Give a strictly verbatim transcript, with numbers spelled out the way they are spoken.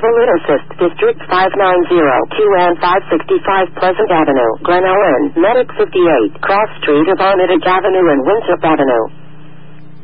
Evelyn Assist District five ninety, Q N five sixty-five Pleasant Avenue, Glen Ellen, Medic fifty-eight, Cross Street of Armitage Avenue and Winthrop Avenue.